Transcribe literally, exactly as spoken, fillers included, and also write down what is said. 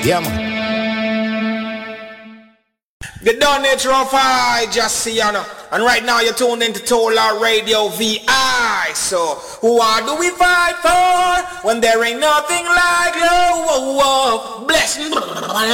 Yeah, man. The done nature of I just see you know. And right now you're tuned into Tolar Radio V I. So who are do we fight for when there ain't nothing like love? Bless